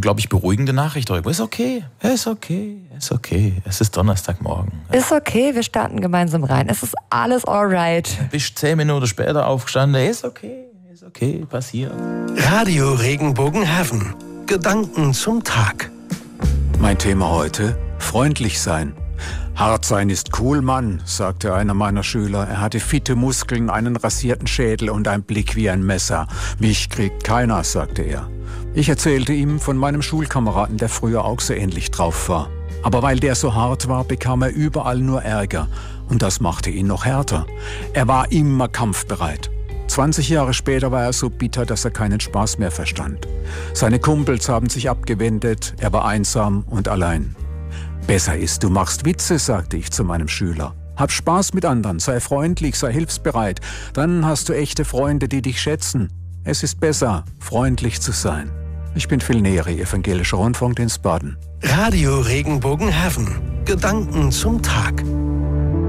unglaublich beruhigende Nachricht darüber. Ist okay, ist okay, ist okay. Es ist Donnerstagmorgen. Ist okay, wir starten gemeinsam rein. Es ist alles alright. Bist 10 Minuten später aufgestanden. Ist okay, passiert. Radio Regenbogen-Heaven. Gedanken zum Tag. Mein Thema heute: freundlich sein. Hart sein ist cool, Mann, sagte einer meiner Schüler. Er hatte fitte Muskeln, einen rasierten Schädel und einen Blick wie ein Messer. Mich kriegt keiner, sagte er. Ich erzählte ihm von meinem Schulkameraden, der früher auch so ähnlich drauf war. Aber weil der so hart war, bekam er überall nur Ärger. Und das machte ihn noch härter. Er war immer kampfbereit. 20 Jahre später war er so bitter, dass er keinen Spaß mehr verstand. Seine Kumpels haben sich abgewendet, er war einsam und allein. Besser ist, du machst Witze, sagte ich zu meinem Schüler. Hab Spaß mit anderen, sei freundlich, sei hilfsbereit. Dann hast du echte Freunde, die dich schätzen. Es ist besser, freundlich zu sein. Ich bin Phil Neri, Evangelischer Rundfunkdienst Baden. Radio Regenbogen-Heaven. Gedanken zum Tag.